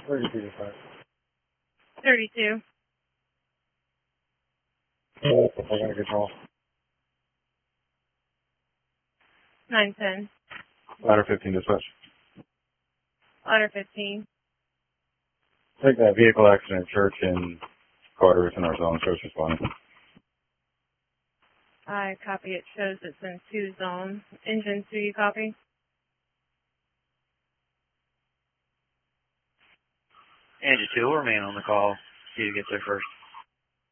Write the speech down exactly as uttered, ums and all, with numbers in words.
thirty-two to five. thirty-two. Oh, I got a good call. nine ten. Ladder fifteen dispatch. Ladder fifteen. Take that vehicle accident, Church and Carter is in our zone. Church responding. I copy. It shows it's in two zones. Engine two, you copy? Engine two will remain on the call. See you get there first.